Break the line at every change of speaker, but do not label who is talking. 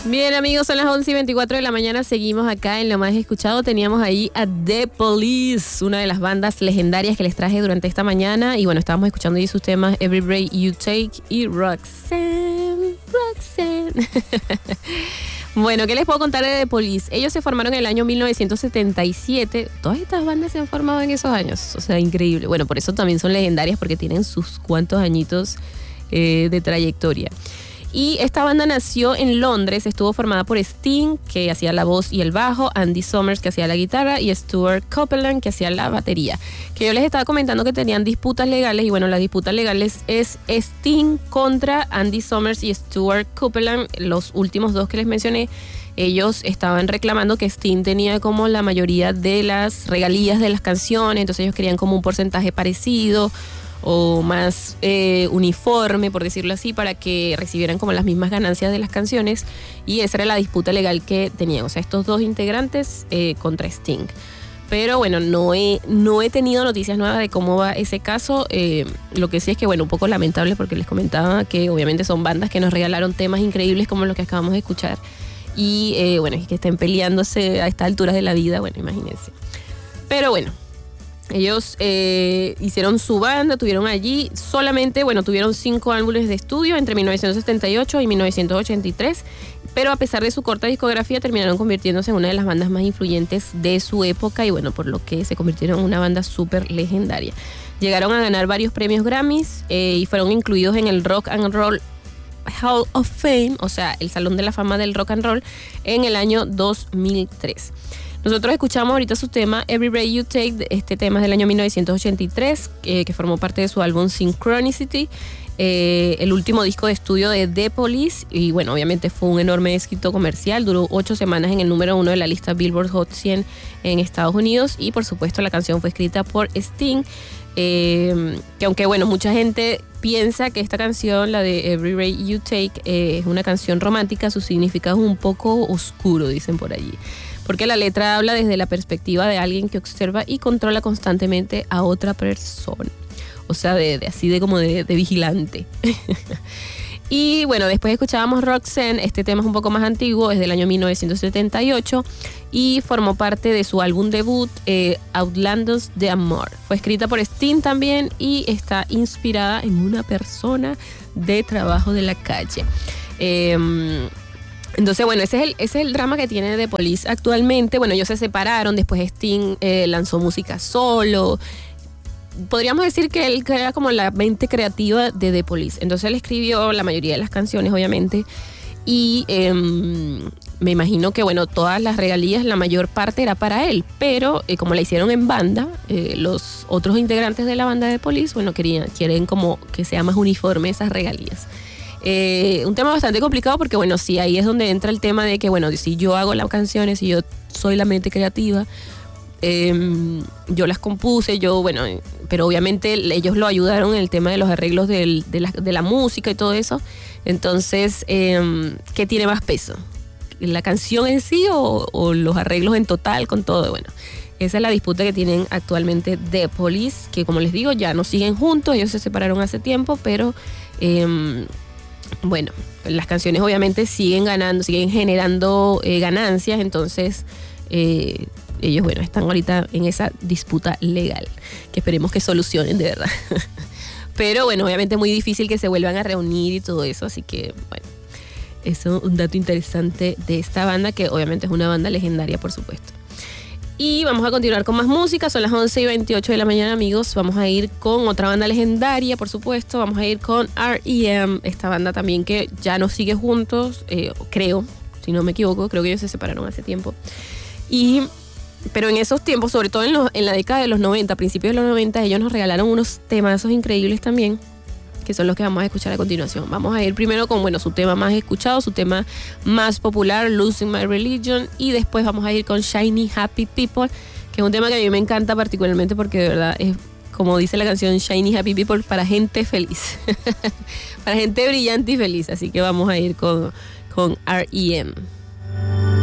Bien, amigos, son las 11:24 de la mañana. Seguimos acá en lo más escuchado. Teníamos ahí a The Police, una de las bandas legendarias que les traje durante esta mañana. Y bueno, estábamos escuchando ahí sus temas Every Breath You Take y Roxanne. Bueno, ¿qué les puedo contar de The Police? Ellos se formaron en el año 1977. Todas estas bandas se han formado en esos años. O sea, increíble. Bueno, por eso también son legendarias, porque tienen sus cuantos añitos de trayectoria. Y esta banda nació en Londres, estuvo formada por Sting, que hacía la voz y el bajo, Andy Summers, que hacía la guitarra, y Stuart Copeland, que hacía la batería. Que yo les estaba comentando que tenían disputas legales, y bueno, las disputas legales es Sting contra Andy Summers y Stuart Copeland. Los últimos dos que les mencioné, ellos estaban reclamando que Sting tenía como la mayoría de las regalías de las canciones, entonces ellos querían como un porcentaje parecido o más uniforme, por decirlo así, para que recibieran como las mismas ganancias de las canciones, y esa era la disputa legal que tenían, o sea, estos dos integrantes contra Sting. Pero bueno, no he tenido noticias nuevas de cómo va ese caso. Lo que sí es que, bueno, un poco lamentable, porque les comentaba que obviamente son bandas que nos regalaron temas increíbles como los que acabamos de escuchar, y bueno, es que estén peleándose a estas alturas de la vida, bueno, imagínense. Pero bueno, ellos hicieron su banda, tuvieron allí solamente, bueno, tuvieron 5 álbumes de estudio entre 1978 y 1983, pero a pesar de su corta discografía terminaron convirtiéndose en una de las bandas más influyentes de su época, y bueno, por lo que se convirtieron en una banda súper legendaria. Llegaron a ganar varios premios Grammys y fueron incluidos en el Rock and Roll Hall of Fame, o sea, el Salón de la Fama del Rock and Roll, en el año 2003. Nosotros escuchamos ahorita su tema Every Breath You Take. Este tema es del año 1983, que formó parte de su álbum Synchronicity, el último disco de estudio de The Police, y bueno, obviamente fue un enorme éxito comercial. Duró 8 semanas en el número 1 de la lista Billboard Hot 100 en Estados Unidos, y por supuesto la canción fue escrita por Sting, que aunque bueno, mucha gente piensa que esta canción, la de Every Breath You Take, es una canción romántica, su significado es un poco oscuro, dicen por allí, porque la letra habla desde la perspectiva de alguien que observa y controla constantemente a otra persona. O sea, así de como de vigilante. Y bueno, después escuchábamos Roxanne. Este tema es un poco más antiguo, es del año 1978 y formó parte de su álbum debut, Outlandos de Amor. Fue escrita por Sting también y está inspirada en una persona de trabajo de la calle. Entonces, bueno, ese es el drama que tiene The Police actualmente. Bueno, ellos se separaron, después Sting lanzó música solo. Podríamos decir que él crea como la mente creativa de The Police. Entonces él escribió la mayoría de las canciones, obviamente, y me imagino que, bueno, todas las regalías, la mayor parte era para él, pero como la hicieron en banda, los otros integrantes de la banda de The Police, bueno, quieren como que sea más uniforme esas regalías. Un tema bastante complicado, porque bueno, sí, ahí es donde entra el tema de que, bueno, si yo hago las canciones, si yo soy la mente creativa, yo las compuse, pero obviamente ellos lo ayudaron en el tema de los arreglos de la música y todo eso. Entonces, ¿qué tiene más peso? ¿La canción en sí o los arreglos en total con todo? Bueno, esa es la disputa que tienen actualmente The Police, que como les digo, ya no siguen juntos, ellos se separaron hace tiempo, pero bueno, las canciones obviamente siguen generando ganancias, entonces ellos, bueno, están ahorita en esa disputa legal, que esperemos que solucionen de verdad. Pero bueno, obviamente es muy difícil que se vuelvan a reunir y todo eso, así que bueno, eso es un dato interesante de esta banda, que obviamente es una banda legendaria, por supuesto. Y vamos a continuar con más música. Son las 11:28 de la mañana, amigos. Vamos a ir con otra banda legendaria, por supuesto. Vamos a ir con R.E.M., esta banda también que ya no sigue juntos, creo, si no me equivoco, creo que ellos se separaron hace tiempo. Pero en esos tiempos, sobre todo en la década de los 90, principios de los 90, ellos nos regalaron unos temazos increíbles también, que son los que vamos a escuchar a continuación. Vamos a ir primero con, bueno, su tema más escuchado, su tema más popular, Losing My Religion, y después vamos a ir con Shiny Happy People, que es un tema que a mí me encanta particularmente porque de verdad es, como dice la canción, Shiny Happy People, para gente feliz, para gente brillante y feliz. Así que vamos a ir con R.E.M.